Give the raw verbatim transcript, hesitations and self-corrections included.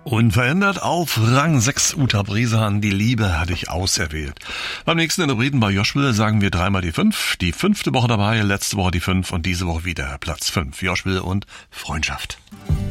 Unverändert auf Rang sechs Uta Bresan, die Liebe hat dich auserwählt. Beim nächsten Interpreten bei Joshua sagen wir dreimal die fünf. Die fünfte Woche dabei, letzte Woche die fünf und diese Woche wieder Platz fünf. Joshua und Freundschaft.